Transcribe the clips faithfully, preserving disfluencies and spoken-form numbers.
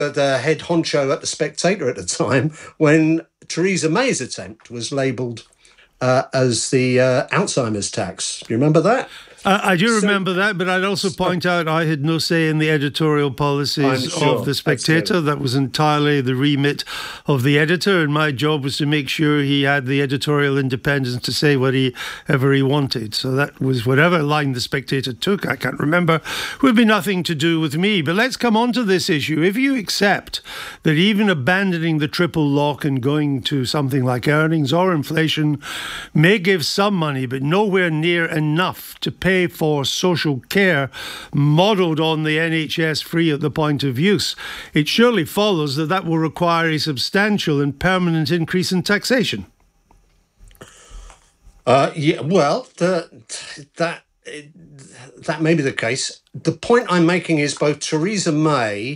the head honcho at The Spectator at the time when Theresa May's attempt was labelled uh, as the uh, Alzheimer's tax. Do you remember that? Uh, I do remember so, that, but I'd also point out I had no say in the editorial policies sure, of The Spectator. That was entirely the remit of the editor, and my job was to make sure he had the editorial independence to say whatever he wanted. So that was whatever line The Spectator took, I can't remember, would be nothing to do with me. But let's come on to this issue. If you accept that even abandoning the triple lock and going to something like earnings or inflation may give some money, but nowhere near enough to pay for social care modelled on the N H S free at the point of use, it surely follows that that will require a substantial and permanent increase in taxation. Uh, yeah, well, the, that that may be the case. The point I'm making is both Theresa May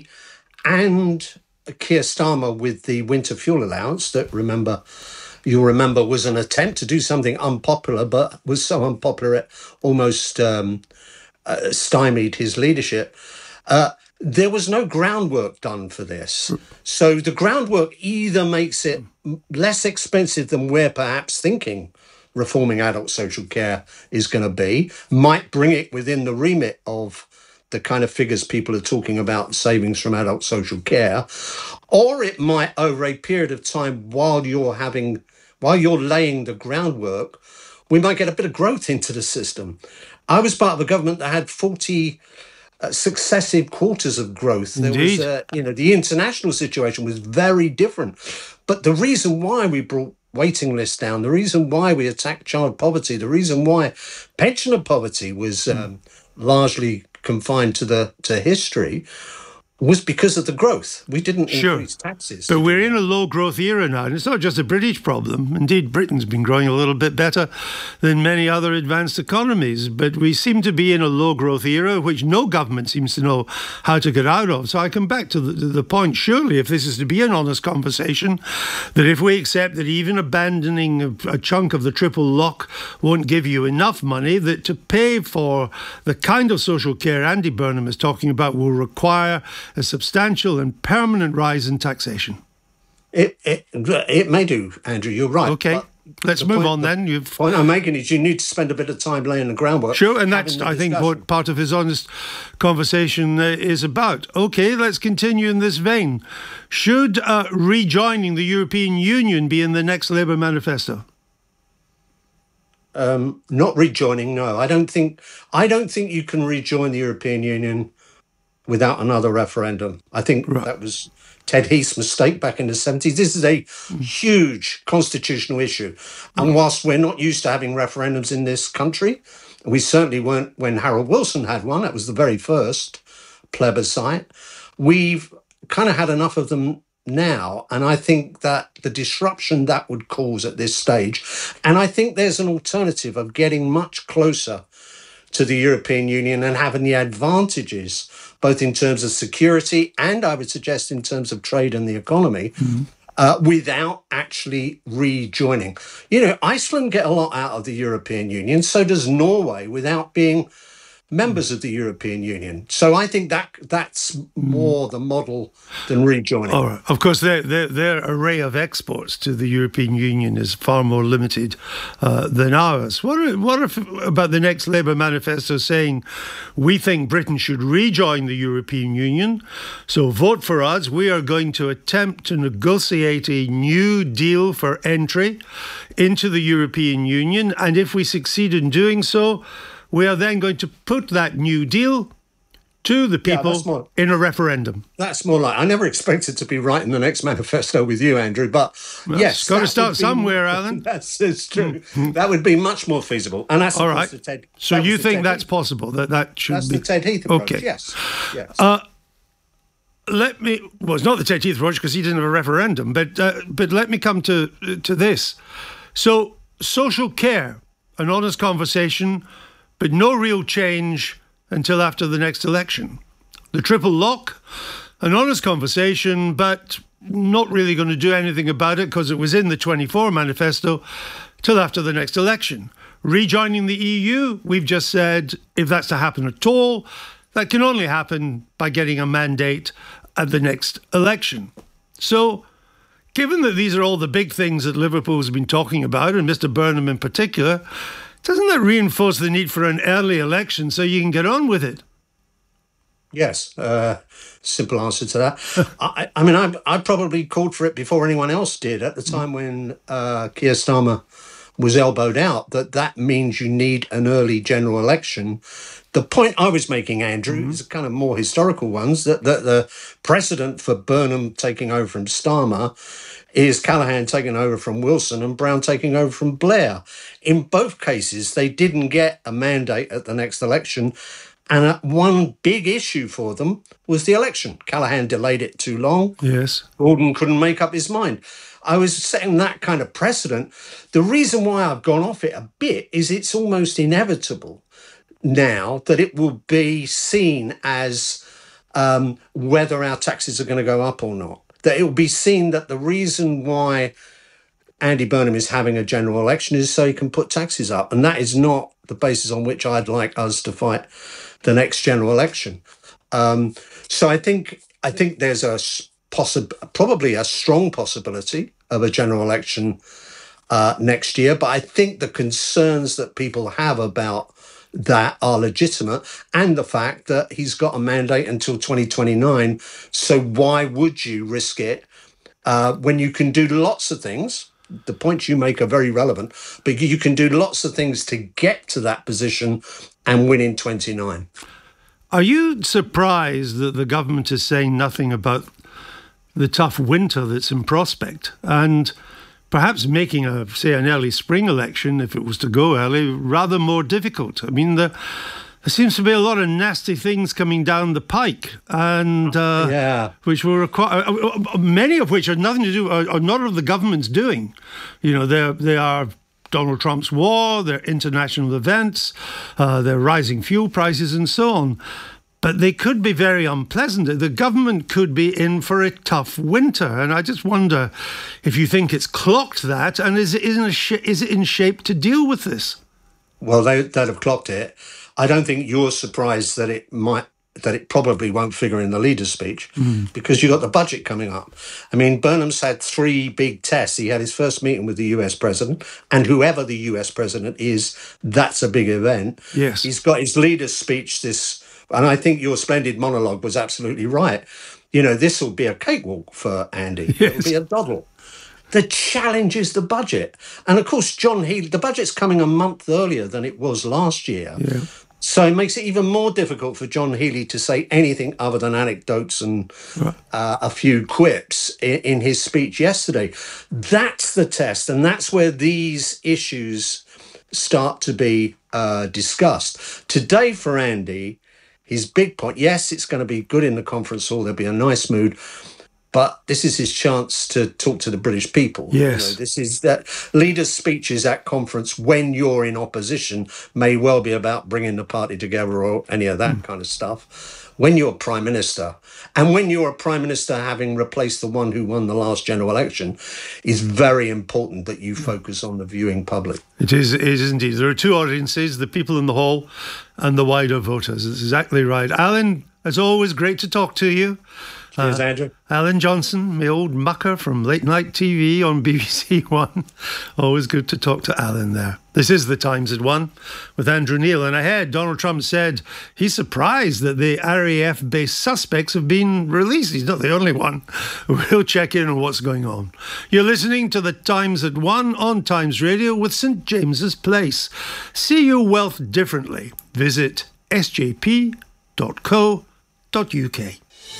and Keir Starmer with the winter fuel allowance that, remember, you'll remember, was an attempt to do something unpopular, but was so unpopular it almost um, uh, stymied his leadership. Uh, there was no groundwork done for this. So the groundwork either makes it less expensive than we're perhaps thinking reforming adult social care is going to be, might bring it within the remit of the kind of figures people are talking about, savings from adult social care, or it might, over a period of time while you're having While you're laying the groundwork, we might get a bit of growth into the system. I was part of a government that had forty uh, successive quarters of growth. There Indeed. was, uh, you know, the international situation was very different. But the reason why we brought waiting lists down, the reason why we attacked child poverty, the reason why pensioner poverty was um, mm. largely confined to the to history, was because of the growth. We didn't sure. increase taxes. But we're in a low-growth era now, and it's not just a British problem. Indeed, Britain's been growing a little bit better than many other advanced economies, but we seem to be in a low-growth era, which no government seems to know how to get out of. So I come back to the, the point, surely, if this is to be an honest conversation, that if we accept that even abandoning a, a chunk of the triple lock won't give you enough money, that to pay for the kind of social care Andy Burnham is talking about will require a substantial and permanent rise in taxation. It it it may do, Andrew. You're right. Okay, let's the move point, on then. The You've point I'm making is you need to spend a bit of time laying the groundwork. Sure, and that's I think what part of his honest conversation uh, is about. Okay, let's continue in this vein. Should uh, rejoining the European Union be in the next Labour manifesto? Um, not rejoining. No, I don't think. I don't think you can rejoin the European Union without another referendum. I think right. that was Ted Heath's mistake back in the seventies. This is a mm. huge constitutional issue. And mm. whilst we're not used to having referendums in this country, we certainly weren't when Harold Wilson had one. That was the very first plebiscite. We've kind of had enough of them now. And I think that the disruption that would cause at this stage, and I think there's an alternative of getting much closer to the European Union and having the advantages, both in terms of security and I would suggest in terms of trade and the economy, mm-hmm. uh, without actually rejoining. You know, Iceland get a lot out of the European Union, so does Norway, without being members of the European Union. So I think that that's more the model than rejoining. All right. Of course, their, their, their array of exports to the European Union is far more limited uh, than ours. What, are, what if, about the next Labour manifesto saying we think Britain should rejoin the European Union, so vote for us. We are going to attempt to negotiate a new deal for entry into the European Union, and if we succeed in doing so, we are then going to put that new deal to the people yeah, more, in a referendum. That's more like, I never expected to be writing the next manifesto with you, Andrew, but well, yes. It's got to start somewhere, Alan. That's it's true. Mm-hmm. That would be much more feasible. And that's all right. The Ted, so you think Ted that's Heath. possible, that that should that's be... That's the Ted Heath approach, okay. yes. yes. Uh, let me... Well, it's not the Ted Heath approach because he didn't have a referendum, but uh, but let me come to to this. So, social care, an honest conversation, but no real change until after the next election. The triple lock, an honest conversation, but not really going to do anything about it because it was in the twenty-four manifesto till after the next election. Rejoining the E U, we've just said if that's to happen at all, that can only happen by getting a mandate at the next election. So, given that these are all the big things that Liverpool has been talking about, and Mister Burnham in particular, doesn't that reinforce the need for an early election so you can get on with it? Yes, uh, simple answer to that. I, I mean, I, I probably called for it before anyone else did at the time when uh, Keir Starmer was elbowed out, that that means you need an early general election. The point I was making, Andrew, mm-hmm. is kind of more historical ones, that, that the precedent for Burnham taking over from Starmer is Callaghan taking over from Wilson and Brown taking over from Blair. In both cases, they didn't get a mandate at the next election. And one big issue for them was the election. Callaghan delayed it too long. Yes. Gordon couldn't make up his mind. I was setting that kind of precedent. The reason why I've gone off it a bit is it's almost inevitable now that it will be seen as um, whether our taxes are going to go up or not. That it will be seen that the reason why Andy Burnham is having a general election is so he can put taxes up. And that is not the basis on which I'd like us to fight the next general election. Um, so I think I think there's a possi- probably a strong possibility of a general election uh, next year. But I think the concerns that people have about that are legitimate, and the fact that he's got a mandate until twenty twenty-nine. So why would you risk it uh, when you can do lots of things? The points you make are very relevant, but you can do lots of things to get to that position and win in twenty-nine. Are you surprised that the government is saying nothing about the tough winter that's in prospect, and perhaps making a, say, an early spring election, if it was to go early, rather more difficult? I mean, the There seems to be a lot of nasty things coming down the pike, and uh, yeah. which will require uh, many of which are nothing to do, are, are not of the government's doing. You know, they they are Donald Trump's war, they're international events, uh, they're rising fuel prices, and so on. But they could be very unpleasant. The government could be in for a tough winter, and I just wonder if you think it's clocked that, and is it in a sh- is it in shape to deal with this? Well, they they'd have clocked it. I don't think you're surprised that it might, that it probably won't figure in the leader's speech mm. because you've got the budget coming up. I mean, Burnham's had three big tests. He had his first meeting with the U S president, and whoever the U S president is, that's a big event. Yes. He's got his leader's speech this, and I think your splendid monologue was absolutely right. You know, this will be a cakewalk for Andy. Yes. It'll be a doddle. The challenge is the budget. And of course, John Healey, the budget's coming a month earlier than it was last year. Yeah. So it makes it even more difficult for John Healey to say anything other than anecdotes and right. uh, a few quips in, in his speech yesterday. That's the test. And that's where these issues start to be uh, discussed. Today for Andy, his big point, yes, it's going to be good in the conference hall. There'll be a nice mood. But this is his chance to talk to the British people. Yes. You know, this is that leaders' speeches at conference when you're in opposition may well be about bringing the party together or any of that mm. kind of stuff. When you're prime minister, and when you're a prime minister having replaced the one who won the last general election, is very important that you focus on the viewing public. It is, it is indeed. There are two audiences, the people in the hall and the wider voters. That's exactly right. Alan, as always, great to talk to you. Cheers, uh, Andrew. Alan Johnson, my old mucker from late night T V on B B C One. Always good to talk to Alan there. This is The Times at One with Andrew Neil. And ahead, Donald Trump said he's surprised that the R A F-based suspects have been released. He's not the only one. We'll check in on what's going on. You're listening to The Times at One on Times Radio with St James's Place. See your wealth differently. Visit s j p dot co dot u k.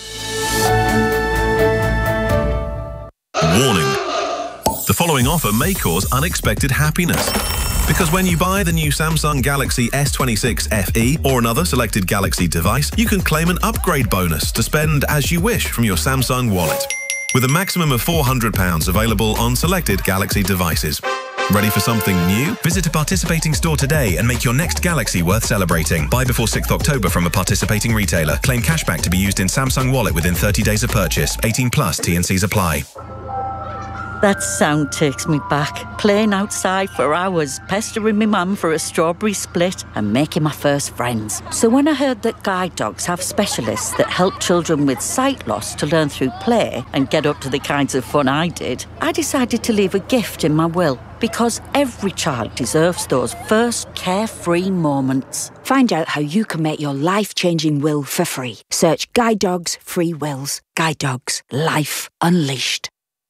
Warning. The following offer may cause unexpected happiness. Because when you buy the new Samsung Galaxy S twenty-six F E or another selected Galaxy device, you can claim an upgrade bonus to spend as you wish from your Samsung wallet. With a maximum of four hundred pounds available on selected Galaxy devices. Ready for something new? Visit a participating store today and make your next Galaxy worth celebrating. Buy before sixth of October from a participating retailer. Claim cashback to be used in Samsung Wallet within thirty days of purchase. eighteen plus T and C's apply. That sound takes me back. Playing outside for hours, pestering my mum for a strawberry split and making my first friends. So when I heard that guide dogs have specialists that help children with sight loss to learn through play and get up to the kinds of fun I did, I decided to leave a gift in my will. Because every child deserves those first carefree moments. Find out how you can make your life-changing will for free. Search Guide Dogs Free Wills. Guide Dogs. Life Unleashed.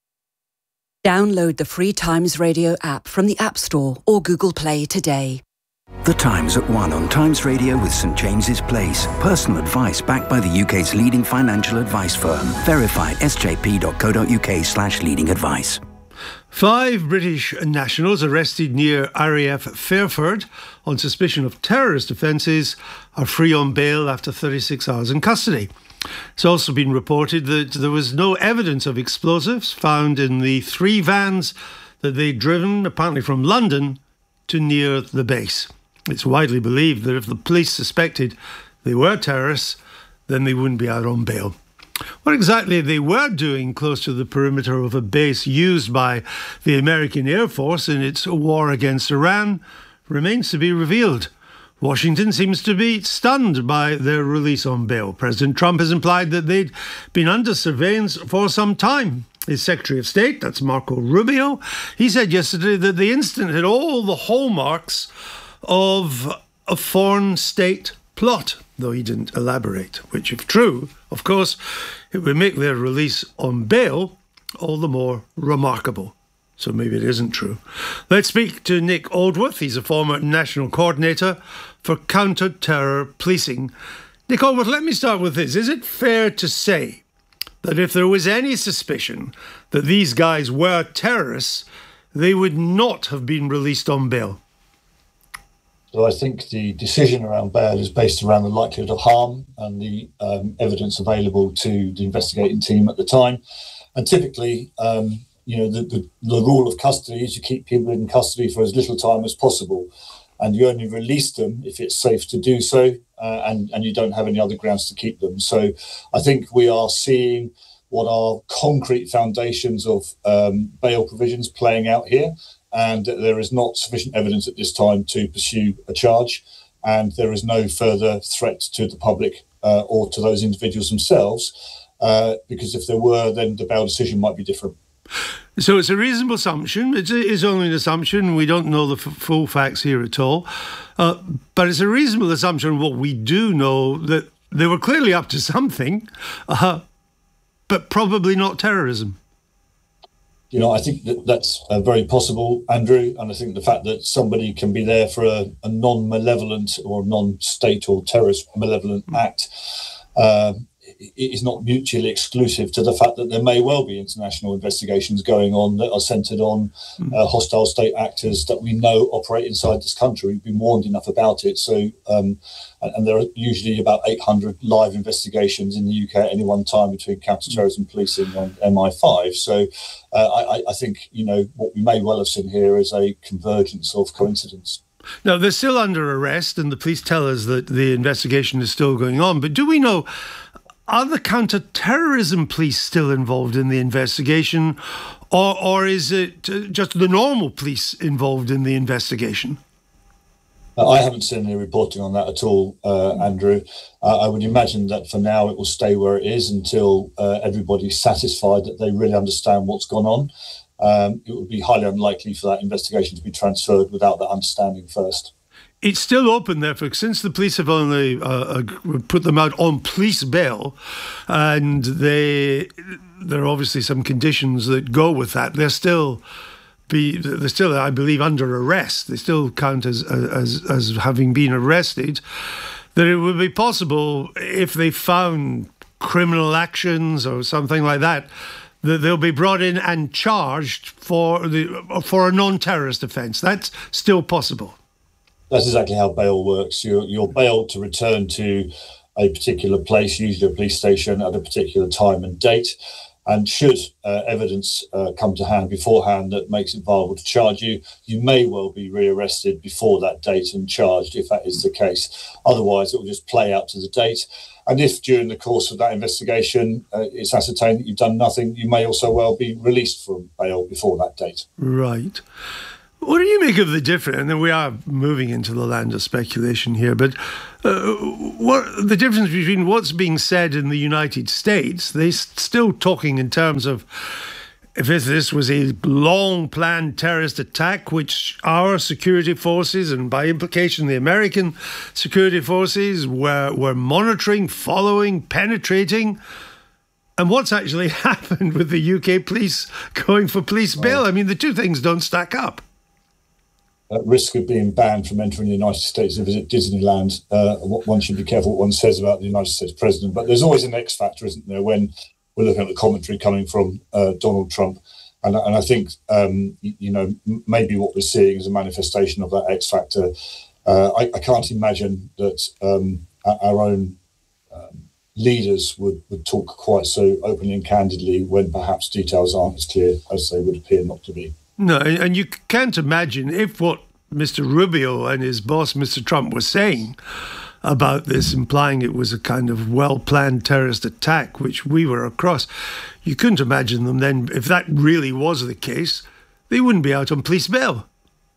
Download the free Times Radio app from the App Store or Google Play today. The Times at one on Times Radio with St James's Place. Personal advice backed by the U K's leading financial advice firm. Verified s j p dot co dot u k slash leading advice. Five British nationals arrested near R A F Fairford on suspicion of terrorist offences are free on bail after thirty-six hours in custody. It's also been reported that there was no evidence of explosives found in the three vans that they'd driven, apparently from London, to near the base. It's widely believed that if the police suspected they were terrorists, then they wouldn't be out on bail. What exactly they were doing close to the perimeter of a base used by the American Air Force in its war against Iran remains to be revealed. Washington seems to be stunned by their release on bail. President Trump has implied that they'd been under surveillance for some time. His Secretary of State, that's Marco Rubio, he said yesterday that the incident had all the hallmarks of a foreign state plot, though he didn't elaborate, which, if true, of course, it would make their release on bail all the more remarkable. So maybe it isn't true. Let's speak to Nick Aldworth. He's a former national coordinator for counter-terror policing. Nick Aldworth, let me start with this. Is it fair to say that if there was any suspicion that these guys were terrorists, they would not have been released on bail? So I think the decision around bail is based around the likelihood of harm and the um, evidence available to the investigating team at the time. And typically, um, you know, the, the, the rule of custody is you keep people in custody for as little time as possible. And you only release them if it's safe to do so, uh, and, and you don't have any other grounds to keep them. So I think we are seeing what are concrete foundations of um, bail provisions playing out here. And there is not sufficient evidence at this time to pursue a charge. And there is no further threat to the public uh, or to those individuals themselves, uh, because if there were, then the bail decision might be different. So it's a reasonable assumption. It is only an assumption. We don't know the f- full facts here at all. Uh, but it's a reasonable assumption what we do know, that they were clearly up to something, uh, but probably not terrorism. You know, I think that that's uh, very possible, Andrew. And I think the fact that somebody can be there for a, a non-malevolent or non-state or terrorist malevolent mm. act um, is not mutually exclusive to the fact that there may well be international investigations going on that are centred on uh, hostile state actors that we know operate inside this country. We've been warned enough about it. So, um, and, and there are usually about eight hundred live investigations in the U K at any one time between counter-terrorism policing and M I five. So uh, I, I think, you know, what we may well have seen here is a convergence of coincidence. Now, they're still under arrest, and the police tell us that the investigation is still going on. But do we know, are the counter-terrorism police still involved in the investigation, or, or is it just the normal police involved in the investigation? I haven't seen any reporting on that at all, uh, Andrew. Uh, I would imagine that for now it will stay where it is until uh, everybody's satisfied that they really understand what's gone on. Um, it would be highly unlikely for that investigation to be transferred without that understanding first. It's still open, therefore, since the police have only uh, put them out on police bail, and they there are obviously some conditions that go with that. They're still be they're still, I believe, under arrest. They still count as as as having been arrested. That it would be possible, if they found criminal actions or something like that, that they'll be brought in and charged for the for a non-terrorist offence. That's still possible. That's exactly how bail works. You're, you're bailed to return to a particular place, usually a police station, at a particular time and date. And should uh, evidence uh, come to hand beforehand that makes it viable to charge you, you may well be rearrested before that date and charged if that is the case. Otherwise, it will just play out to the date. And if during the course of that investigation uh, it's ascertained that you've done nothing, you may also well be released from bail before that date. Right. What do you make of the difference? And then we are moving into the land of speculation here, but uh, what the difference between what's being said in the United States? They're still talking in terms of if this was a long-planned terrorist attack, which our security forces, and by implication the American security forces, were, were monitoring, following, penetrating. And what's actually happened with the U K police going for police bail? I mean, the two things don't stack up. At risk of being banned from entering the United States to visit Disneyland, uh, one should be careful what one says about the United States president. But there's always an X factor, isn't there, when we're looking at the commentary coming from uh, Donald Trump. And, and I think, um, you know, maybe what we're seeing is a manifestation of that X factor. Uh, I, I can't imagine that um, our own um, leaders would, would talk quite so openly and candidly when perhaps details aren't as clear as they would appear not to be. No, and you can't imagine if what Mister Rubio and his boss, Mister Trump, were saying about this, implying it was a kind of well-planned terrorist attack, which we were across. You couldn't imagine them then, if that really was the case, they wouldn't be out on police bail.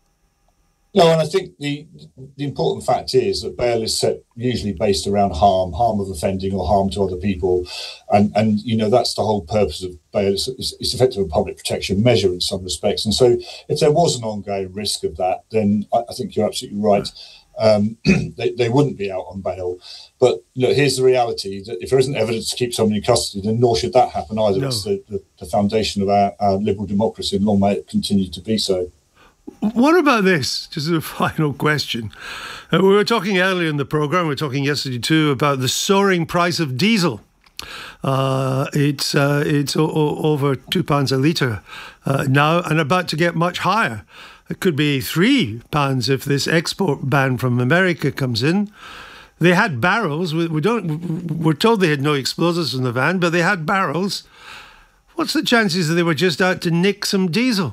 No, and I think the the important fact is that bail is set usually based around harm, harm of offending or harm to other people. And, and you know, that's the whole purpose of bail. It's, it's effectively a public protection measure in some respects. And so if there was an ongoing risk of that, then I, I think you're absolutely right. Um, they, they wouldn't be out on bail. But look, here's the reality, that if there isn't evidence to keep someone in custody, then nor should that happen either. No. It's the, the, the foundation of our, our liberal democracy, and long may it continue to be so. What about this? Just a final question. Uh, we were talking earlier in the programme, we were talking yesterday too, about the soaring price of diesel. Uh, it's uh, it's o- o- over two pounds a litre uh, now, and about to get much higher. It could be three pounds if this export ban from America comes in. They had barrels. We, we don't. We're told they had no explosives in the van, but they had barrels. What's the chances that they were just out to nick some diesel?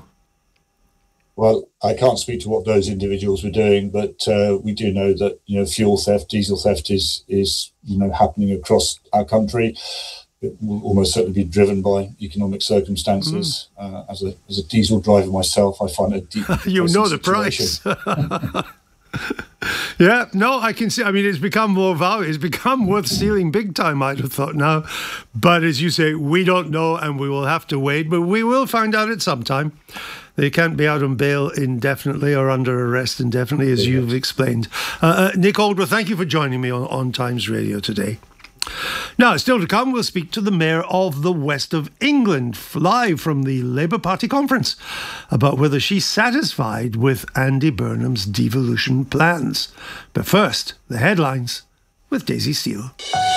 Well, I can't speak to what those individuals were doing, but uh, we do know that, you know, fuel theft, diesel theft is, is, you know, happening across our country. It will almost certainly be driven by economic circumstances. Mm. Uh, as a as a diesel driver myself, I find it deep. You know the price. Yeah, no, I can see. I mean, it's become more valuable. It's become worth stealing big time, I'd have thought now. But as you say, we don't know, and we will have to wait. But we will find out at some time. They can't be out on bail indefinitely or under arrest indefinitely, as you've explained. Uh, uh, Nick Aldworth, thank you for joining me on, on Times Radio today. Now, still to come, we'll speak to the Mayor of the West of England, live from the Labour Party conference, about whether she's satisfied with Andy Burnham's devolution plans. But first, the headlines with Daisy Steele.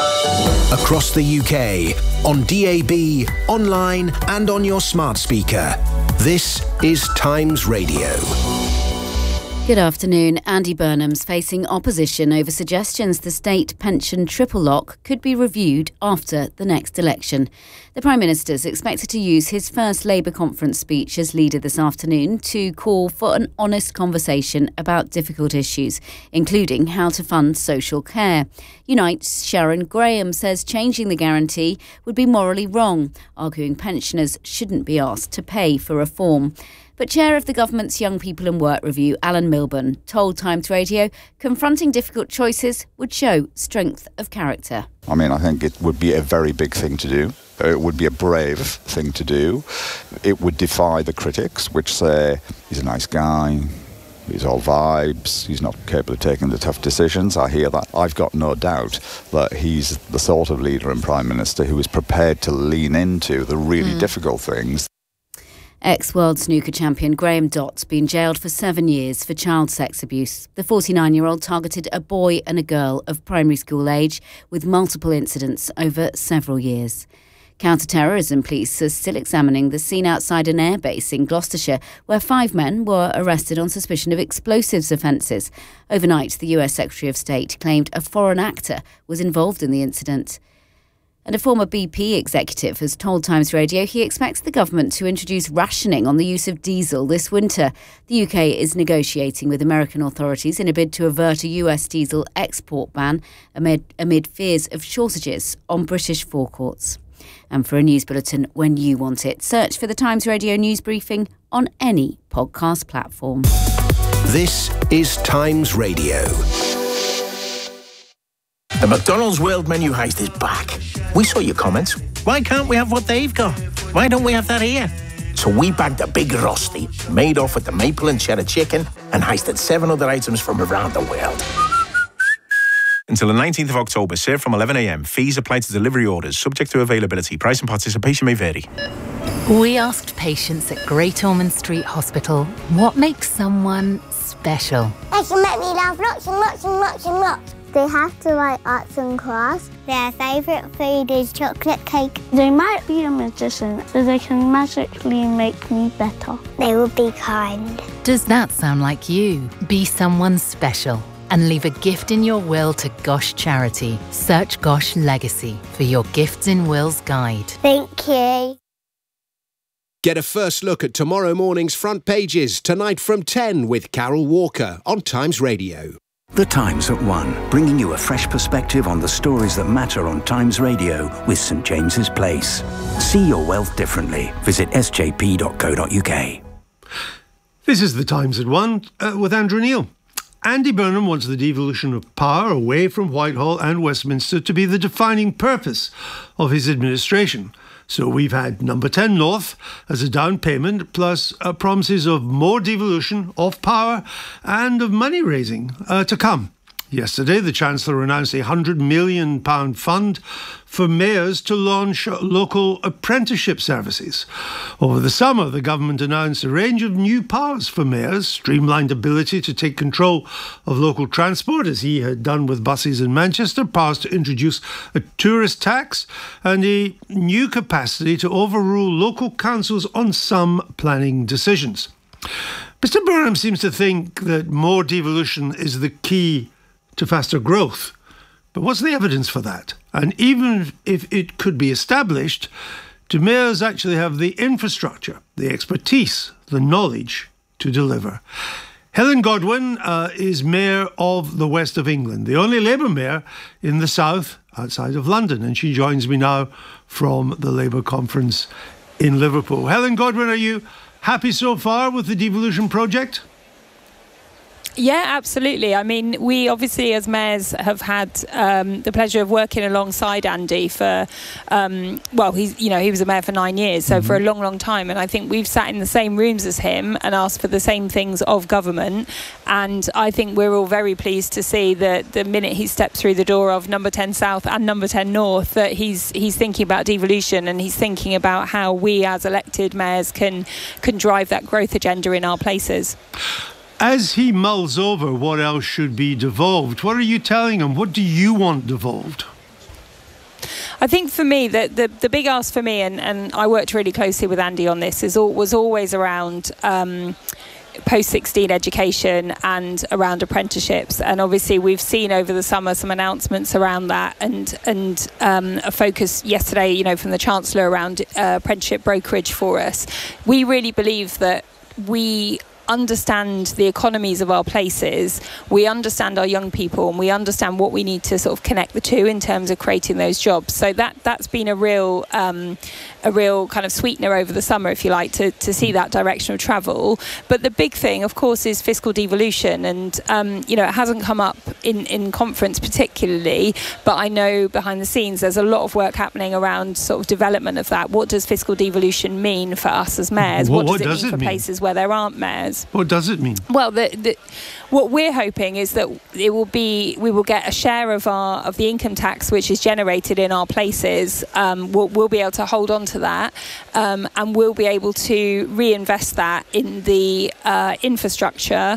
Across the U K, on D A B, online and on your smart speaker. This is Times Radio. Good afternoon. Andy Burnham's facing opposition over suggestions the state pension triple lock could be reviewed after the next election. The Prime Minister's expected to use his first Labour conference speech as leader this afternoon to call for an honest conversation about difficult issues, including how to fund social care. Unite's Sharon Graham says changing the guarantee would be morally wrong, arguing pensioners shouldn't be asked to pay for reform. But Chair of the Government's Young People and Work Review, Alan Milburn, told Times Radio confronting difficult choices would show strength of character. I mean, I think it would be a very big thing to do. It would be a brave thing to do. It would defy the critics, which say he's a nice guy, he's all vibes, he's not capable of taking the tough decisions. I hear that. I've got no doubt that he's the sort of leader and Prime Minister who is prepared to lean into the really mm. difficult things. Ex-world snooker champion Graham Dott's been jailed for seven years for child sex abuse. The forty-nine-year-old targeted a boy and a girl of primary school age with multiple incidents over several years. Counter-terrorism police are still examining the scene outside an airbase in Gloucestershire where five men were arrested on suspicion of explosives offences. Overnight, the U S Secretary of State claimed a foreign actor was involved in the incident. And a former B P executive has told Times Radio he expects the government to introduce rationing on the use of diesel this winter. The U K is negotiating with American authorities in a bid to avert a U S diesel export ban amid, amid fears of shortages on British forecourts. And for a news bulletin when you want it, search for the Times Radio news briefing on any podcast platform. This is Times Radio. The McDonald's World Menu Heist is back. We saw your comments. Why can't we have what they've got? Why don't we have that here? So we bagged a big Rusty, made off with the maple and cheddar chicken, and heisted seven other items from around the world. Until the nineteenth of October, served from eleven a m. Fees apply to delivery orders, subject to availability. Price and participation may vary. We asked patients at Great Ormond Street Hospital what makes someone special. They can make me laugh lots and lots and lots and lots. They have to like arts and crafts. Their favourite food is chocolate cake. They might be a magician, so they can magically make me better. They will be kind. Does that sound like you? Be someone special and leave a gift in your will to Gosh Charity. Search Gosh Legacy for your Gifts in Wills guide. Thank you. Get a first look at tomorrow morning's front pages tonight from ten with Carol Walker on Times Radio. The Times at one, bringing you a fresh perspective on the stories that matter on Times Radio with St James's Place. See your wealth differently. Visit s j p dot co dot u k. This is The Times at one uh, with Andrew Neil. Andy Burnham wants the devolution of power away from Whitehall and Westminster to be the defining purpose of his administration. So we've had Number ten North as a down payment, plus uh, promises of more devolution of power and of money raising uh, to come. Yesterday, the Chancellor announced a one hundred million pounds fund for mayors to launch local apprenticeship services. Over the summer, the government announced a range of new powers for mayors, streamlined ability to take control of local transport, as he had done with buses in Manchester, powers to introduce a tourist tax, and a new capacity to overrule local councils on some planning decisions. Mister Burnham seems to think that more devolution is the key to faster growth. But what's the evidence for that? And even if it could be established, do mayors actually have the infrastructure, the expertise, the knowledge to deliver? Helen Godwin uh, is mayor of the West of England, the only Labour mayor in the south outside of London, and she joins me now from the Labour conference in Liverpool. Helen Godwin, are you happy so far with the devolution project? Yeah, absolutely. I mean, we obviously as mayors have had um, the pleasure of working alongside Andy for, um, well, he's you know, he was a mayor for nine years, so mm-hmm. for a long, long time. And I think we've sat in the same rooms as him and asked for the same things of government. And I think we're all very pleased to see that the minute he stepped through the door of Number ten South and Number ten North, that he's he's thinking about devolution, and he's thinking about how we as elected mayors can can drive that growth agenda in our places. As he mulls over what else should be devolved, what are you telling him? What do you want devolved? I think for me, the, the, the big ask for me, and, and I worked really closely with Andy on this, is all, was always around um, post sixteen education and around apprenticeships. And obviously we've seen over the summer some announcements around that, and and um, a focus yesterday, you know, from the Chancellor around uh, apprenticeship brokerage for us. We really believe that we understand the economies of our places, we understand our young people, and we understand what we need to sort of connect the two in terms of creating those jobs. So that that's been a real um, a real kind of sweetener over the summer, if you like, to, to see that direction of travel. But the big thing, of course, is fiscal devolution, and um, you know, it hasn't come up in, in conference particularly, but I know behind the scenes there's a lot of work happening around sort of development of that. What does fiscal devolution mean for us as mayors? What, what does what it does mean it for mean? places where there aren't mayors? What does it mean? Well, the, the, what we're hoping is that it will be, we will get a share of our of the income tax which is generated in our places. Um, we'll, we'll be able to hold on to that, um, and we'll be able to reinvest that in the uh, infrastructure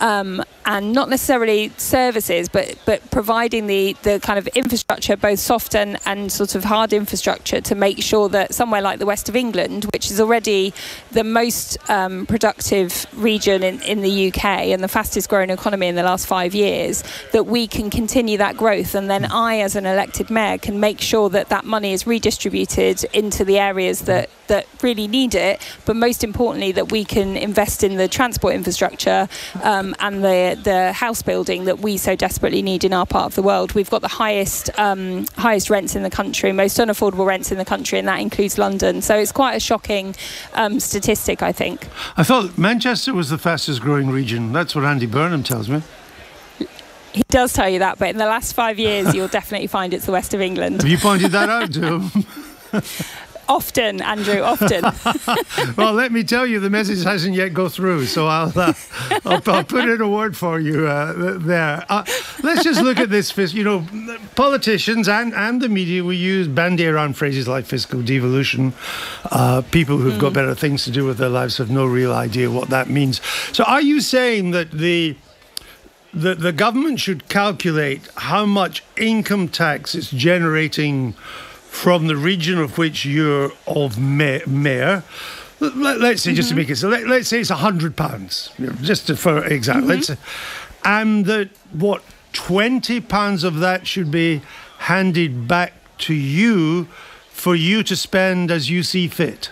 um, and not necessarily services, but but providing the, the kind of infrastructure, both soft and, and sort of hard infrastructure, to make sure that somewhere like the west of England, which is already the most um, productive region in, in the U K and the fastest growing economy in the last five years, that we can continue that growth. And then I, as an elected mayor, can make sure that that money is redistributed into the areas that, that really need it, but most importantly that we can invest in the transport infrastructure um, and the, the house building that we so desperately need in our part of the world. We've got the highest um, highest rents in the country, most unaffordable rents in the country, and that includes London. So it's quite a shocking um, statistic, I think. I thought Manchester was the fastest growing region. That's what Andy Burnham tells me. He does tell you that, but in the last five years, you'll definitely find it's the west of England. Have you pointed that out to him? Often, Andrew, often. Well, let me tell you, the message hasn't yet go through, so I'll uh, I'll, I'll put in a word for you uh, there. Uh, let's just look at this. You know, politicians and, and the media, we use bandy around phrases like fiscal devolution. Uh, people who've mm. got better things to do with their lives have no real idea what that means. So are you saying that the The, the government should calculate how much income tax it's generating from the region of which you're of mayor? Let, let's say, mm-hmm. just to make it so, let, let's say it's one hundred pounds, you know, just to, for example. Mm-hmm. Let's say, and that, what, twenty pounds of that should be handed back to you for you to spend as you see fit?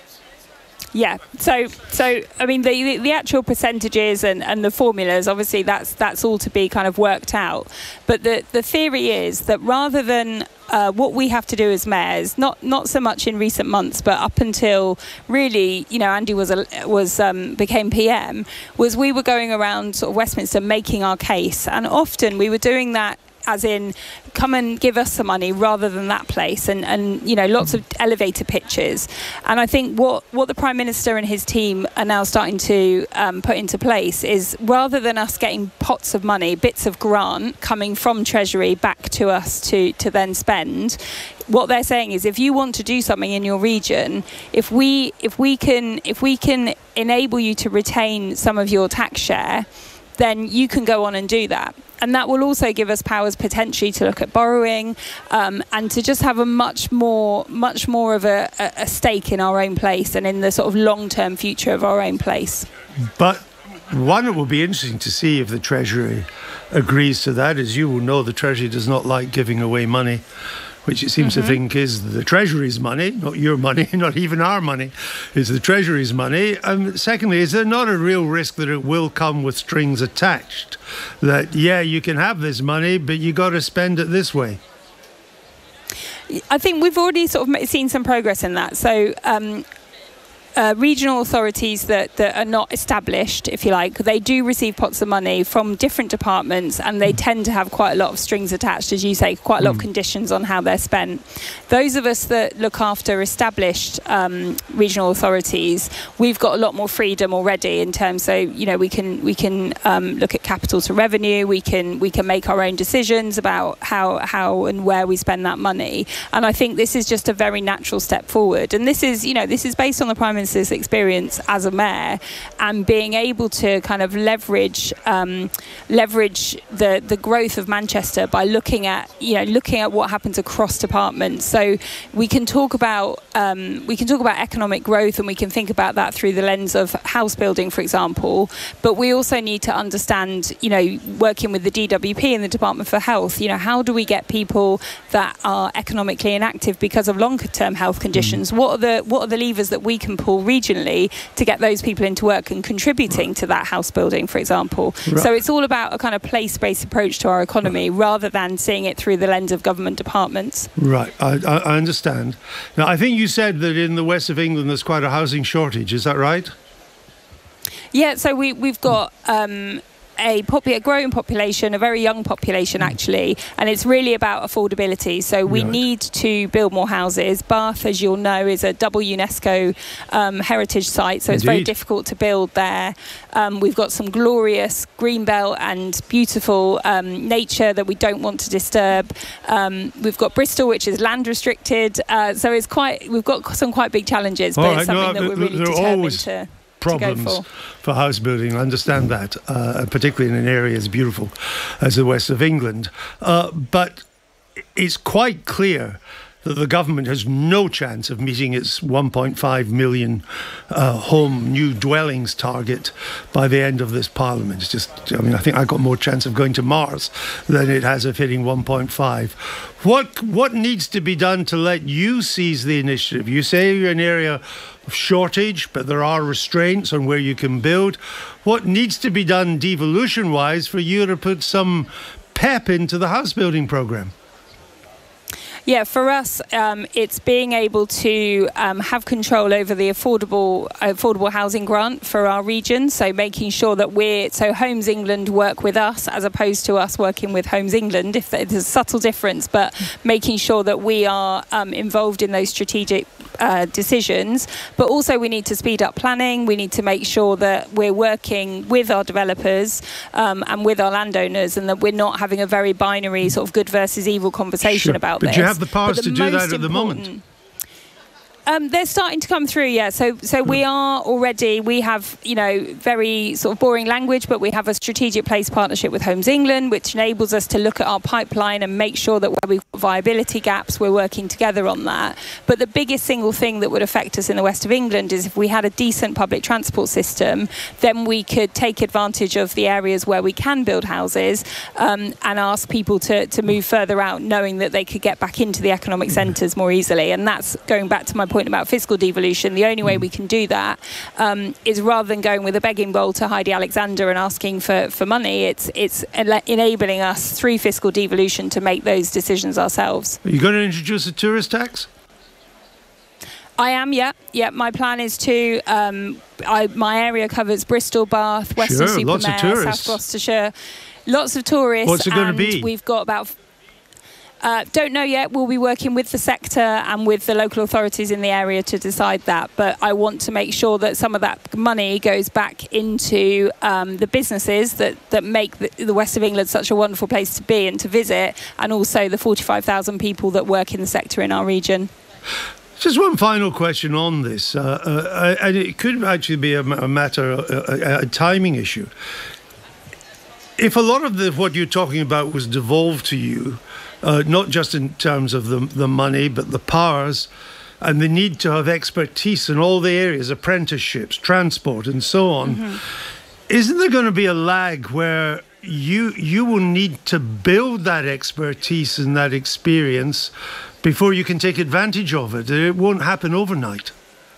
Yeah, so so I mean the the actual percentages and, and the formulas, obviously that's that's all to be kind of worked out. But the, the theory is that rather than uh, what we have to do as mayors, not not so much in recent months, but up until really, you know, Andy was a, was um, became P M, was we were going around sort of Westminster making our case, and often we were doing that as in, come and give us some money rather than that place, and, and you know, lots of elevator pitches. And I think what, what the Prime Minister and his team are now starting to um, put into place is, rather than us getting pots of money, bits of grant coming from Treasury back to us to, to then spend, what they're saying is, if you want to do something in your region, if we if we can if we can enable you to retain some of your tax share, then you can go on and do that. And that will also give us powers potentially to look at borrowing um, and to just have a much more, much more of a, a stake in our own place and in the sort of long-term future of our own place. But one, it will be interesting to see if the Treasury agrees to that. As you will know, the Treasury does not like giving away money, which it seems mm-hmm. to think is the Treasury's money, not your money, not even our money, is the Treasury's money. And secondly, is there not a real risk that it will come with strings attached? That, yeah, you can have this money, but you got to spend it this way? I think we've already sort of seen some progress in that. So um, Uh, regional authorities that, that are not established, if you like, they do receive pots of money from different departments, and they tend to have quite a lot of strings attached, as you say, quite a lot mm. of conditions on how they're spent. Those of us that look after established um, regional authorities, we've got a lot more freedom already in terms, so you know, we can we can um, look at capital to revenue, we can we can make our own decisions about how how and where we spend that money, and I think this is just a very natural step forward. And this is, you know, this is based on the Prime Minister's experience as a mayor, and being able to kind of leverage um, leverage the the growth of Manchester by looking at, you know, looking at what happens across departments. So we can talk about um, we can talk about economic growth, and we can think about that through the lens of house building, for example. But we also need to understand, you know, working with the D W P and the Department for Health, you know, how do we get people that are economically inactive because of longer term health conditions? Mm. What are the what are the levers that we can pull regionally to get those people into work and contributing right. to that house building, for example? Right. So it's all about a kind of place-based approach to our economy, right. rather than seeing it through the lens of government departments. Right, I, I understand. Now, I think you said that in the west of England there's quite a housing shortage, is that right? Yeah, so we, we've got um, a popular, growing population, a very young population actually, and it's really about affordability. So we right. need to build more houses. Bath, as you'll know, is a double UNESCO um, heritage site, so Indeed. It's very difficult to build there. Um, we've got some glorious greenbelt and beautiful um, nature that we don't want to disturb. Um, we've got Bristol, which is land restricted, uh, so it's quite. We've got some quite big challenges, but right. it's something no, that we're really determined always- to. problems for. for house building. I understand that, uh, particularly in an area as beautiful as the west of England. Uh, but it's quite clear that the government has no chance of meeting its one point five million uh, home new dwellings target by the end of this parliament. It's just, I mean, I think I've got more chance of going to Mars than it has of hitting one point five. What what needs to be done to let you seize the initiative? You say you're an area of shortage, but there are restraints on where you can build. What needs to be done devolution-wise for you to put some pep into the house building programme? Yeah, for us, um, it's being able to um, have control over the affordable affordable housing grant for our region. So making sure that we're so Homes England work with us as opposed to us working with Homes England. If there's a subtle difference, but making sure that we are um, involved in those strategic uh, decisions. But also, we need to speed up planning. We need to make sure that we're working with our developers um, and with our landowners, and that we're not having a very binary sort of good versus evil conversation Sure. about but this. You have the powers the to do that at the important- moment. Um, they're starting to come through, yeah. So, so we are already. We have, you know, very sort of boring language, but we have a strategic place partnership with Homes England, which enables us to look at our pipeline and make sure that where we've got viability gaps, we're working together on that. But the biggest single thing that would affect us in the west of England is if we had a decent public transport system, then we could take advantage of the areas where we can build houses um, and ask people to to move further out, knowing that they could get back into the economic centres more easily. And that's going back to my point about fiscal devolution. The only way we can do that um, is rather than going with a begging bowl to Heidi Alexander and asking for, for money, it's it's ele- enabling us through fiscal devolution to make those decisions ourselves. Are you going to introduce a tourist tax? I am, yeah. Yeah, my plan is to, um, I, my area covers Bristol, Bath, Western Sure, lots of Supermare, tourists. South Gloucestershire. Lots of tourists. What's it gonna and be? We've got about... Uh, don't know yet. We'll be working with the sector and with the local authorities in the area to decide that. But I want to make sure that some of that money goes back into um, the businesses that, that make the, the west of England such a wonderful place to be and to visit, and also the forty-five thousand people that work in the sector in our region. Just one final question on this, uh, uh, and it could actually be a, a matter, a, a timing issue. If a lot of the, what you're talking about was devolved to you, uh, not just in terms of the, the money, but the powers and the need to have expertise in all the areas, apprenticeships, transport, and so on, mm-hmm. isn't there going to be a lag where you you will need to build that expertise and that experience before you can take advantage of it? It won't happen overnight.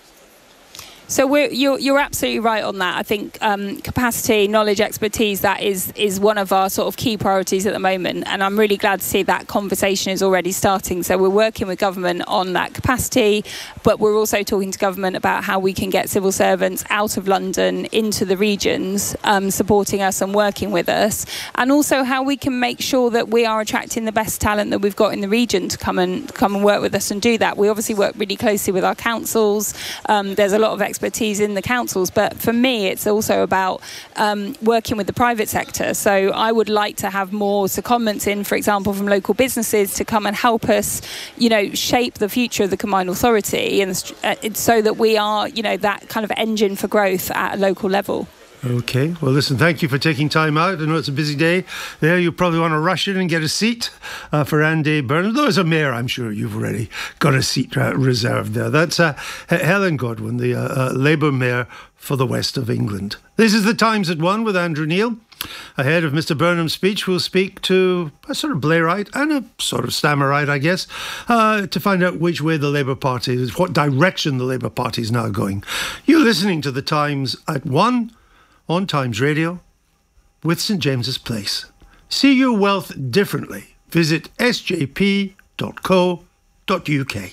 So we're, you're, you're absolutely right on that. I think um, capacity, knowledge, expertise, that is is one of our sort of key priorities at the moment. And I'm really glad to see that conversation is already starting. So we're working with government on that capacity, but we're also talking to government about how we can get civil servants out of London into the regions, um, supporting us and working with us. And also how we can make sure that we are attracting the best talent that we've got in the region to come and come and work with us and do that. We obviously work really closely with our councils. Um, there's a lot of expertise expertise in the councils, but for me it's also about um, working with the private sector. So I would like to have more secondments in, for example, from local businesses to come and help us, you know, shape the future of the Combined Authority, and uh, so that we are, you know, that kind of engine for growth at a local level. Okay. Well, listen, thank you for taking time out. I know it's a busy day there. You probably want to rush in and get a seat uh, for Andy Burnham. Though as a mayor, I'm sure you've already got a seat uh, reserved there. That's uh, Helen Godwin, the uh, uh, Labour mayor for the West of England. This is The Times at One with Andrew Neil. Ahead of Mister Burnham's speech, we'll speak to a sort of Blairite and a sort of Stammerite, I guess, uh, to find out which way the Labour Party is, what direction the Labour Party is now going. You're listening to The Times at One on Times Radio with St James's Place. See your wealth differently. Visit s j p dot co dot u k.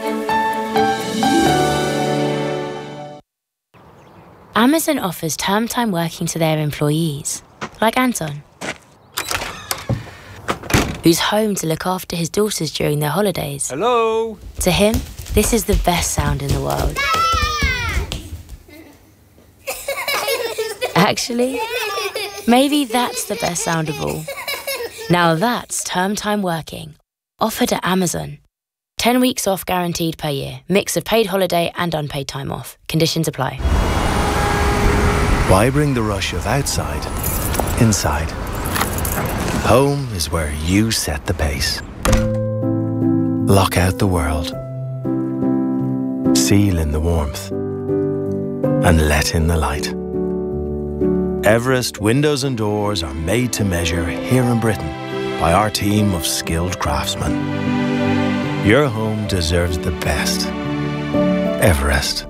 Amazon offers term time working to their employees, like Anton, who's home to look after his daughters during their holidays. Hello? To him, this is the best sound in the world. Actually, maybe that's the best sound of all. Now that's term time working, offered at Amazon. Ten weeks off guaranteed per year. Mix of paid holiday and unpaid time off. Conditions apply. Why bring the rush of outside inside? Home is where you set the pace. Lock out the world. Seal in the warmth. And let in the light. Everest windows and doors are made to measure here in Britain by our team of skilled craftsmen. Your home deserves the best. Everest.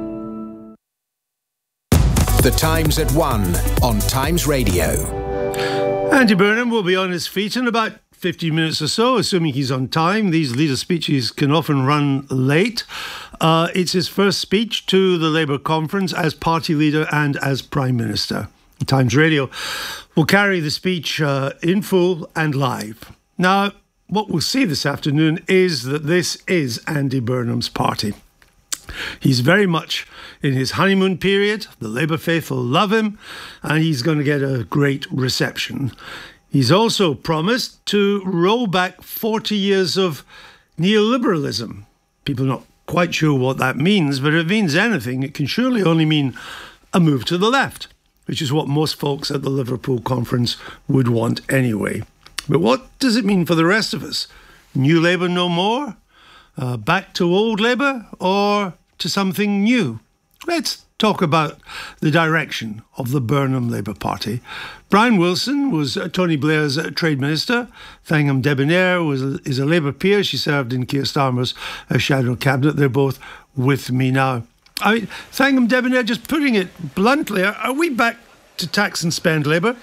The Times at one on Times Radio. Andy Burnham will be on his feet in about fifteen minutes or so, assuming he's on time. These leader speeches can often run late. Uh, it's his first speech to the Labour conference as party leader and as Prime Minister. Times Radio will carry the speech uh, in full and live. Now, what we'll see this afternoon is that this is Andy Burnham's party. He's very much in his honeymoon period. The Labour faithful love him, and he's going to get a great reception. He's also promised to roll back forty years of neoliberalism. People are not quite sure what that means, but if it means anything, it can surely only mean a move to the left, which is what most folks at the Liverpool conference would want anyway. But what does it mean for the rest of us? New Labour no more? Uh, back to old Labour, or to something new? Let's talk about the direction of the Burnham Labour Party. Brian Wilson was uh, Tony Blair's uh, Trade Minister. Thangham Debonair was a, is a Labour peer. She served in Keir Starmer's uh, shadow cabinet. They're both with me now. I mean, Thangham Debonair, just putting it bluntly, are, are we back to tax and spend Labour?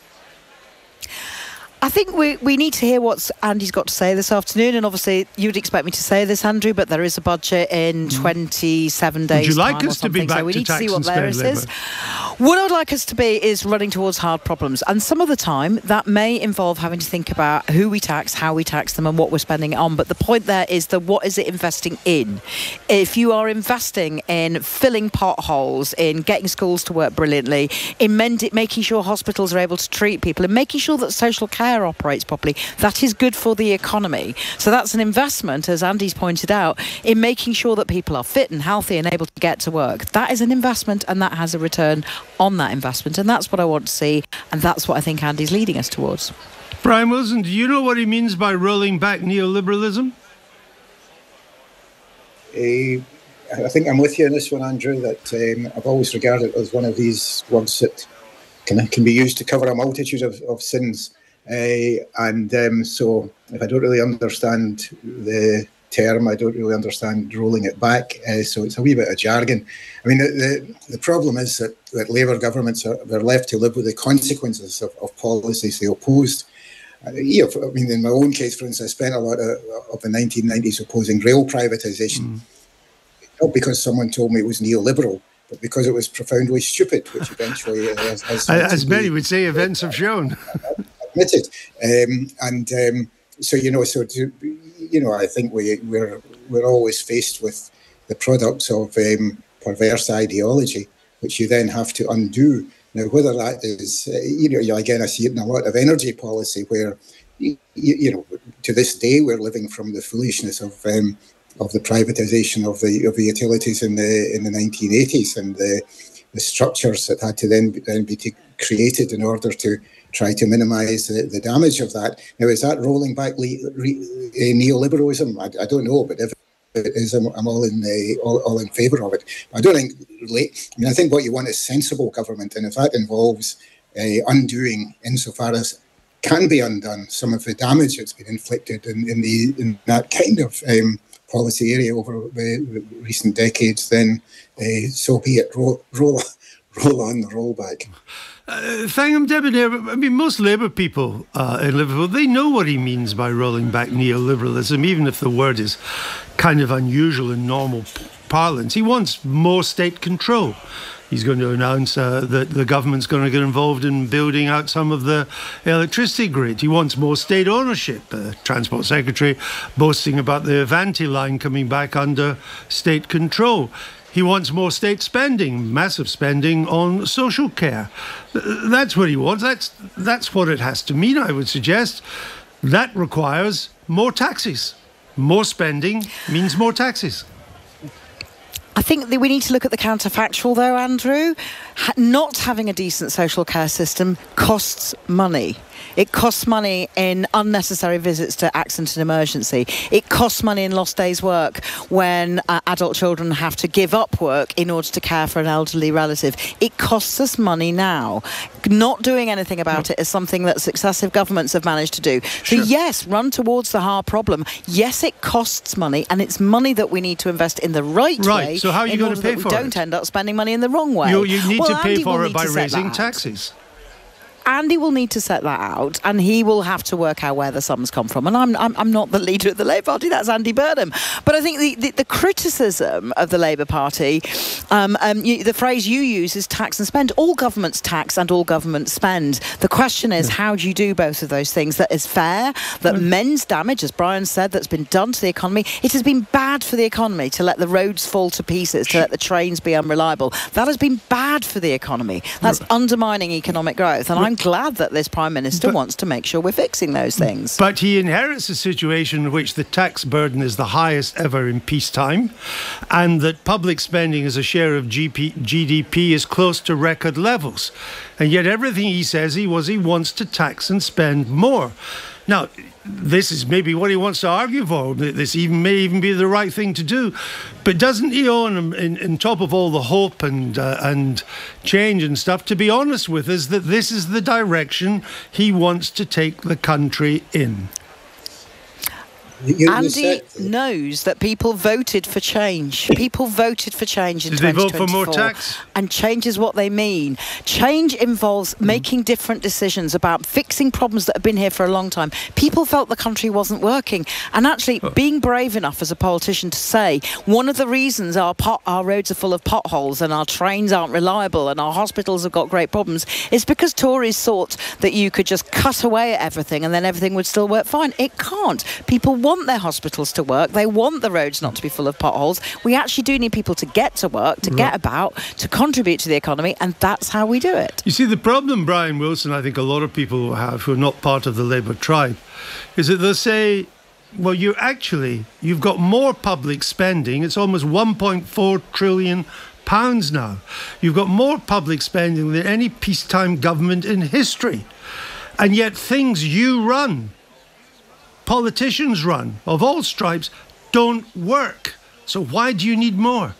I think we we need to hear what Andy's got to say this afternoon, and obviously you'd expect me to say this, Andrew, but there is a budget in twenty-seven days. Would you like time us to be back so we to need to tax see what and spend there Labour? is. What I'd like us to be is running towards hard problems, and some of the time that may involve having to think about who we tax, how we tax them, and what we're spending it on. But the point there is that what is it investing in? If you are investing in filling potholes, in getting schools to work brilliantly, in mend- making sure hospitals are able to treat people, and making sure that social care operates properly, that is good for the economy. So that's an investment, as Andy's pointed out, in making sure that people are fit and healthy and able to get to work. That is an investment, and that has a return on that investment, and that's what I want to see, and that's what I think Andy's leading us towards. Brian Wilson, do you know what he means by rolling back neoliberalism? Uh, I think I'm with you on this one, Andrew, that um, I've always regarded it as one of these words that can, can be used to cover a multitude of, of sins. Uh, and um, so if I don't really understand the term, I don't really understand rolling it back. Uh, so it's a wee bit of jargon. I mean, the the, the problem is that, that Labour governments are they're left to live with the consequences of, of policies they opposed. Uh, you know, I mean, in my own case, for instance, I spent a lot of, of the nineteen nineties opposing rail privatisation. Mm. Not because someone told me it was neoliberal, but because it was profoundly stupid, which eventually uh, has, has as many would say, events have shown. Admitted, um, and um, so you know, so to, you know, I think we we're we're always faced with the products of um, perverse ideology, which you then have to undo. Now, whether that is, uh, you know, again, I see it in a lot of energy policy, where you, you know, to this day we're living from the foolishness of um, of the privatisation of the of the utilities in the in the nineteen eighties, and the the structures that had to then be, then be t- created in order to try to minimise the, the damage of that. Now, is that rolling back le- re- uh, neoliberalism? I, I don't know, but if it is, I'm, I'm all in the, all, all in favour of it. I don't think. I mean, I think what you want is sensible government, and if that involves uh, undoing, insofar as can be undone, some of the damage that's been inflicted in, in the in that kind of um, policy area over the, the recent decades, then uh, so be it. Roll, roll, roll on the rollback. Uh, Thangham Debonair, I mean, most Labour people uh, in Liverpool, they know what he means by rolling back neoliberalism, even if the word is kind of unusual in normal parlance. He wants more state control. He's going to announce uh, that the government's going to get involved in building out some of the electricity grid. He wants more state ownership. The Transport Secretary boasting about the Avanti line coming back under state control. He wants more state spending, massive spending on social care. That's what he wants. That's that's what it has to mean, I would suggest. That requires more taxes. More spending means more taxes. I think that we need to look at the counterfactual, though, Andrew. Ha- not having a decent social care system costs money. It costs money in unnecessary visits to accident and emergency. It costs money in lost days' work when uh, adult children have to give up work in order to care for an elderly relative. It costs us money now. Not doing anything about it is something that successive governments have managed to do. So, sure. yes, run towards the hard problem. Yes, it costs money, and it's money that we need to invest in the right, right. way. So how are you going to pay for it? We don't end up spending money in the wrong way. You, you need well, to pay Andy for it by to raising taxes. Andy will need to set that out, and he will have to work out where the sums come from. And I'm I'm, I'm not the leader of the Labour Party, that's Andy Burnham. But I think the, the, the criticism of the Labour Party, um, um, you, the phrase you use is tax and spend. All governments tax and all governments spend. The question is, yeah. how do you do both of those things that is fair, that mm. mends damage, as Brian said, that's been done to the economy. It has been bad for the economy to let the roads fall to pieces, to let the trains be unreliable. That has been bad for the economy. That's right. undermining economic growth. And right. I'm glad that this Prime Minister but, wants to make sure we're fixing those things. But he inherits a situation in which the tax burden is the highest ever in peacetime, and that public spending as a share of G D P is close to record levels. And yet everything he says he was he wants to tax and spend more. Now, this is maybe what he wants to argue for. This even may even be the right thing to do. But doesn't he own, in, in top of all the hope and uh, and change and stuff, to be honest with us, that this is the direction he wants to take the country in? Andy knows that people voted for change. People voted for change in Did twenty twenty-four. Did they vote for more tax? And change is what they mean. Change involves mm. making different decisions about fixing problems that have been here for a long time. People felt the country wasn't working. And actually, oh. being brave enough as a politician to say, one of the reasons our, pot, our roads are full of potholes and our trains aren't reliable and our hospitals have got great problems is because Tories thought that you could just cut away at everything and then everything would still work fine. It can't. People want want their hospitals to work. They want the roads not to be full of potholes. We actually do need people to get to work, to right. get about, to contribute to the economy, and that's how we do it. You see, the problem, Brian Wilson, I think a lot of people have who are not part of the Labour tribe, is that they'll say, well, you're actually, you've got more public spending. It's almost one point four trillion pounds now. You've got more public spending than any peacetime government in history. And yet things you run, politicians run, of all stripes, don't work. So why do you need more?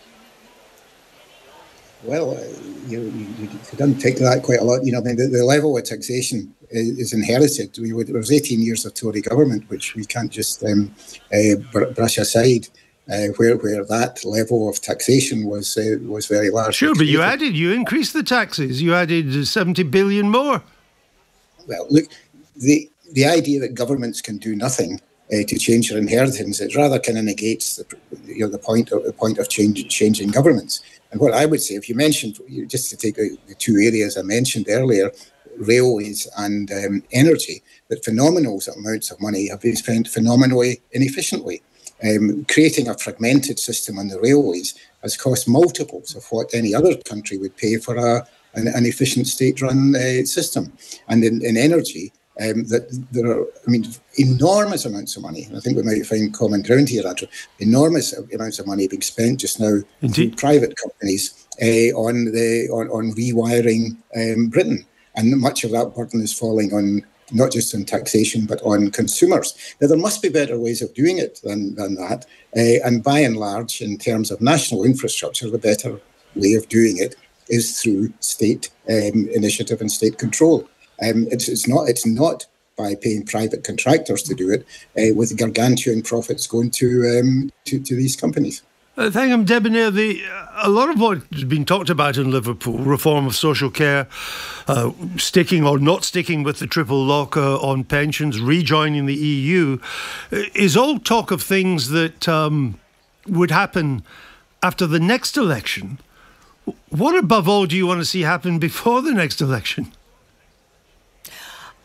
Well, uh, you, you, you could unpick that quite a lot. You know, the, the level of taxation is, is inherited. We would, there was eighteen years of Tory government, which we can't just um, uh, br- brush aside. Uh, where where that level of taxation was uh, was very large. Sure, but you added, you increased the taxes. You added seventy billion more. Well, look, the the idea that governments can do nothing uh, to change their inheritance, it rather kind of negates the you know the point of the point of change, changing governments. And what I would say, if you mentioned, just to take the, the two areas I mentioned earlier, railways and um, energy, that phenomenal amounts of money have been spent phenomenally inefficiently. Um, creating a fragmented system on the railways has cost multiples of what any other country would pay for a, an, an efficient state-run uh, system. And in, in energy, um, that there are, I mean, enormous amounts of money. I think we might find common ground here, Andrew. Enormous amounts of money being spent just now through private companies uh, on the on, on rewiring um, Britain, and much of that burden is falling on not just on taxation, but on consumers. Now, there must be better ways of doing it than, than that. Uh, and by and large, in terms of national infrastructure, the better way of doing it is through state um, initiative and state control. Um, it's, it's not it's not by paying private contractors to do it, uh, with gargantuan profits going to, um, to, to these companies. Uh, thank you, Debonair. The, a lot of what has been talked about in Liverpool, reform of social care, uh, sticking or not sticking with the triple lock uh, on pensions, rejoining the E U, uh, is all talk of things that um, would happen after the next election. What above all do you want to see happen before the next election?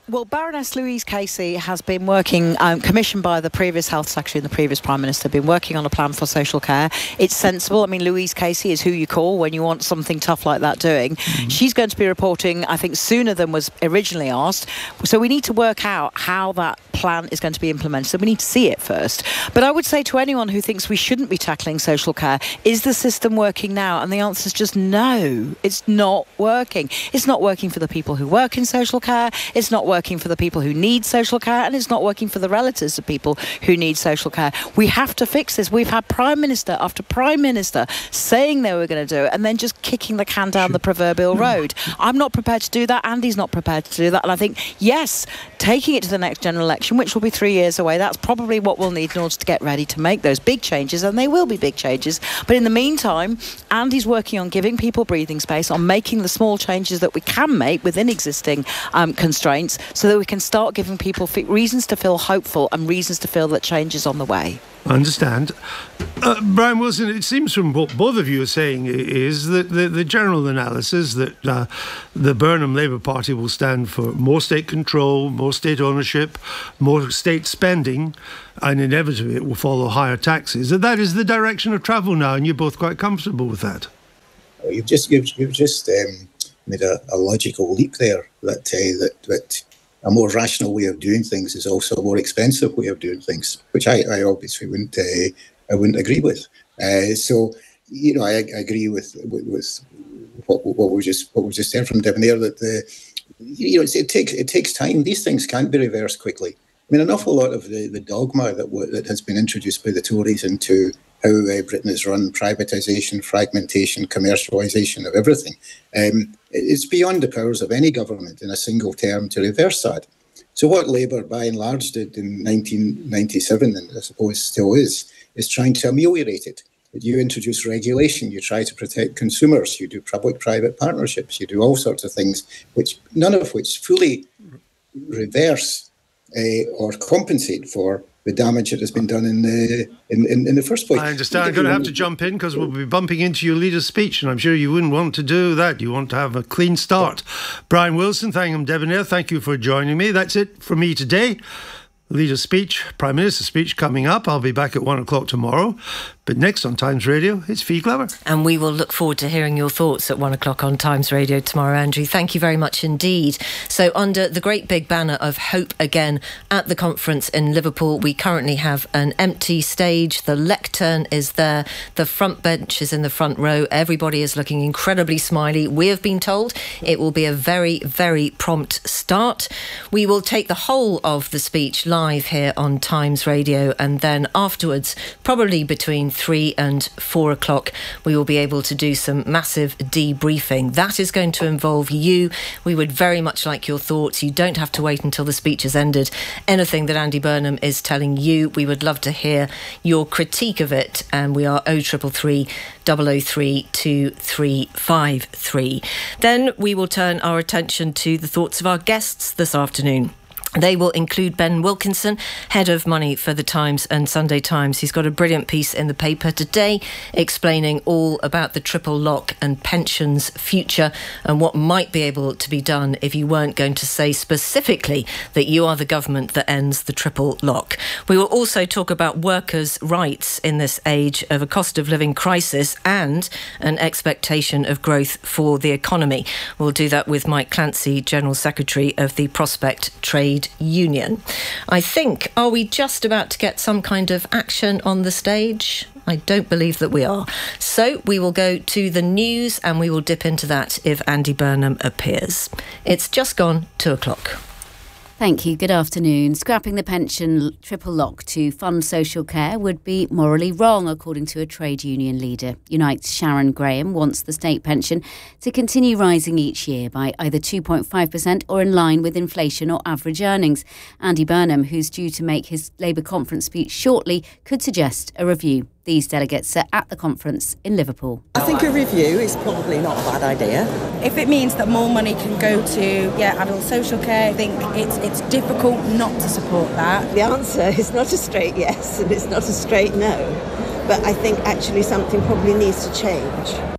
Well, Baroness Louise Casey has been working, um, commissioned by the previous Health Secretary and the previous Prime Minister, been working on a plan for social care. It's sensible. I mean, Louise Casey is who you call when you want something tough like that doing. Mm-hmm. She's going to be reporting, I think, sooner than was originally asked. So we need to work out how that plan is going to be implemented. So we need to see it first. But I would say to anyone who thinks we shouldn't be tackling social care, is the system working now? And the answer is just no. It's not working. It's not working for the people who work in social care. It's not working for the people who need social care, and it's not working for the relatives of people who need social care. We have to fix this. We've had Prime Minister after Prime Minister saying they were going to do it and then just kicking the can down the proverbial road. I'm not prepared to do that. Andy's not prepared to do that. And I think, yes, taking it to the next general election, which will be three years away, that's probably what we'll need in order to get ready to make those big changes, and they will be big changes. But in the meantime, Andy's working on giving people breathing space, on making the small changes that we can make within existing um, constraints, so that we can start giving people f- reasons to feel hopeful and reasons to feel that change is on the way. I understand. Uh, Brian Wilson, it seems from what both of you are saying is that the, the general analysis that uh, the Burnham Labour Party will stand for more state control, more state ownership, more state spending, and inevitably it will follow higher taxes. That that is the direction of travel now, and you're both quite comfortable with that. Well, you've just you've, you've just um, made a, a logical leap there that uh, that that. A more rational way of doing things is also a more expensive way of doing things, which I, I obviously wouldn't uh, I wouldn't agree with. Uh, so, you know, I, I agree with with, with what, what we just what we just heard from Debonair, that the you know it takes it takes time. These things can't be reversed quickly. I mean, an awful lot of the, the dogma that w- that has been introduced by the Tories into how uh, Britain is run, privatisation, fragmentation, commercialisation of everything, um, it's beyond the powers of any government in a single term to reverse that. So what Labour, by and large, did in nineteen ninety-seven, and I suppose still is, is trying to ameliorate it. You introduce regulation, you try to protect consumers, you do public-private partnerships, you do all sorts of things, which none of which fully reverse uh, or compensate for the damage that has been done in the in, in, in the first place. I understand. I'm going to have to jump in because we'll be bumping into your leader's speech, and I'm sure you wouldn't want to do that. You want to have a clean start. Brian Wilson, thank you, Debonair. Thank you for joining me. That's it from me today. Leader's speech, Prime Minister's speech coming up. I'll be back at one o'clock tomorrow. But next on Times Radio, it's Fee Glover. And we will look forward to hearing your thoughts at one o'clock on Times Radio tomorrow, Andrew. Thank you very much indeed. So under the great big banner of Hope Again at the conference in Liverpool, we currently have an empty stage. The lectern is there. The front bench is in the front row. Everybody is looking incredibly smiley. We have been told it will be a very, very prompt start. We will take the whole of the speech live here on Times Radio, and then afterwards, probably between three and four o'clock, we will be able to do some massive debriefing. That is going to involve you. We would very much like your thoughts. You don't have to wait until the speech has ended. Anything that Andy Burnham is telling you, we would love to hear your critique of it. And we are oh triple three, double oh three, two three five three. Then we will turn our attention to the thoughts of our guests this afternoon. They will include Ben Wilkinson, head of money for the Times and Sunday Times. He's got a brilliant piece in the paper today explaining all about the triple lock and pensions future and what might be able to be done if you weren't going to say specifically that you are the government that ends the triple lock. We will also talk about workers' rights in this age of a cost of living crisis and an expectation of growth for the economy. We'll do that with Mike Clancy, General Secretary of the Prospect Trade Union. I think, are we just about to get some kind of action on the stage? I don't believe that we are. So we will go to the news and we will dip into that if Andy Burnham appears. It's just gone two o'clock. Thank you. Good afternoon. Scrapping the pension triple lock to fund social care would be morally wrong, according to a trade union leader. Unite's Sharon Graham wants the state pension to continue rising each year by either two point five percent or in line with inflation or average earnings. Andy Burnham, who's due to make his Labour conference speech shortly, could suggest a review. These delegates are at the conference in Liverpool. I think a review is probably not a bad idea. If it means that more money can go to yeah adult social care, I think it's it's difficult not to support that. The answer is not a straight yes and it's not a straight no, but I think actually something probably needs to change.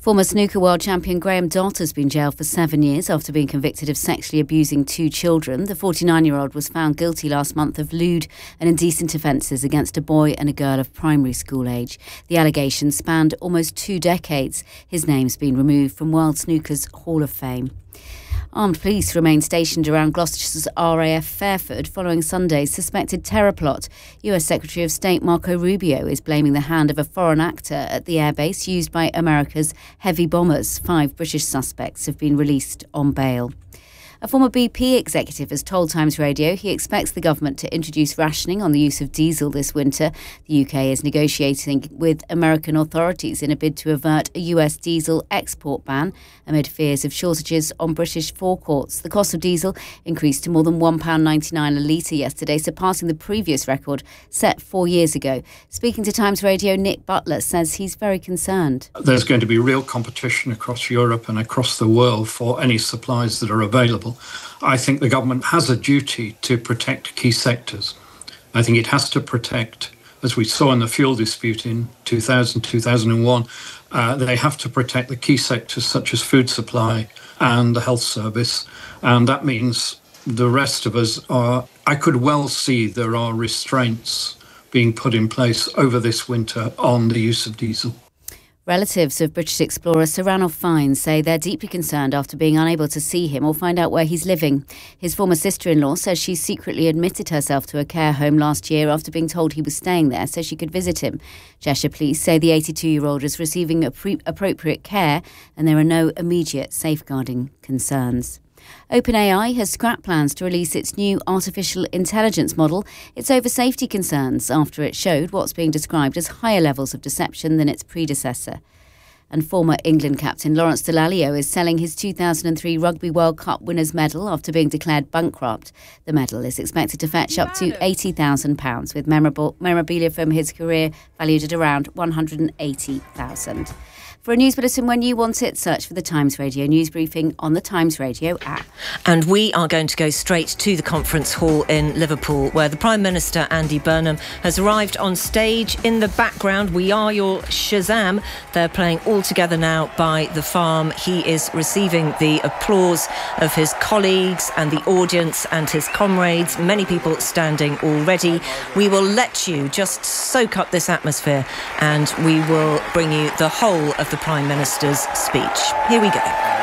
Former snooker world champion Graham Dott has been jailed for seven years after being convicted of sexually abusing two children. The forty-nine-year-old was found guilty last month of lewd and indecent offences against a boy and a girl of primary school age. The allegations spanned almost two decades. His name's been removed from World Snooker's Hall of Fame. Armed police remain stationed around Gloucestershire's R A F Fairford following Sunday's suspected terror plot. U S Secretary of State Marco Rubio is blaming the hand of a foreign actor at the airbase used by America's heavy bombers. Five British suspects have been released on bail. A former B P executive has told Times Radio he expects the government to introduce rationing on the use of diesel this winter. The U K is negotiating with American authorities in a bid to avert a U S diesel export ban amid fears of shortages on British forecourts. The cost of diesel increased to more than one pound ninety-nine a litre yesterday, surpassing the previous record set four years ago. Speaking to Times Radio, Nick Butler says he's very concerned. There's going to be real competition across Europe and across the world for any supplies that are available. I think the government has a duty to protect key sectors. I think it has to protect, as we saw in the fuel dispute in two thousand, two thousand one, uh, they have to protect the key sectors such as food supply and the health service. And that means the rest of us are, I could well see there are restraints being put in place over this winter on the use of diesel. Relatives of British explorer Sir Ranulph Fiennes say they're deeply concerned after being unable to see him or find out where he's living. His former sister-in-law says she secretly admitted herself to a care home last year after being told he was staying there so she could visit him. Cheshire Police say the eighty-two-year-old is receiving appre- appropriate care and there are no immediate safeguarding concerns. OpenAI has scrapped plans to release its new artificial intelligence model. It's over safety concerns after it showed what's being described as higher levels of deception than its predecessor. And former England captain Lawrence Dallaglio is selling his two thousand three Rugby World Cup winners' medal after being declared bankrupt. The medal is expected to fetch up to eighty thousand pounds, with memorable memorabilia from his career valued at around one hundred eighty thousand pounds. For a news bulletin when you want it, search for the Times Radio News Briefing on the Times Radio app. And we are going to go straight to the conference hall in Liverpool, where the Prime Minister, Andy Burnham, has arrived on stage. In the background, We Are Your Shazam. They're playing All Together Now by The Farm. He is receiving the applause of his colleagues and the audience and his comrades. Many people standing already. We will let you just soak up this atmosphere and we will bring you the whole of the Prime Minister's speech. Here we go.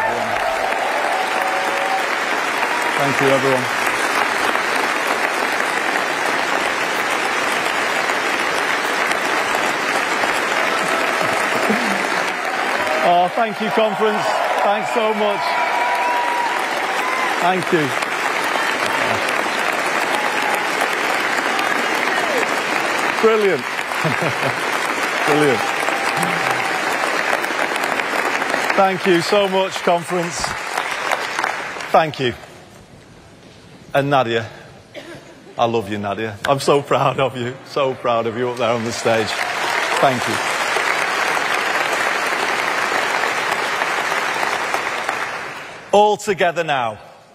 Thank you, everyone. Oh, thank you, conference. Thanks so much. Thank you. Brilliant. Brilliant. Thank you so much, conference. Thank you. And Nadia, I love you, Nadia. I'm so proud of you, so proud of you up there on the stage. Thank you. All together now.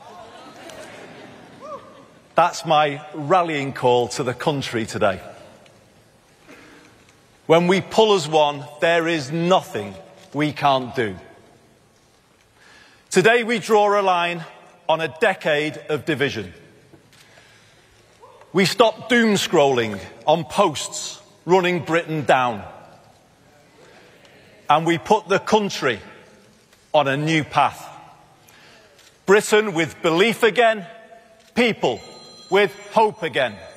That's my rallying call to the country today. When we pull as one, there is nothing we can't do. Today we draw a line on a decade of division. We stop doom scrolling on posts running Britain down. And we put the country on a new path. Britain with belief again, people with hope again.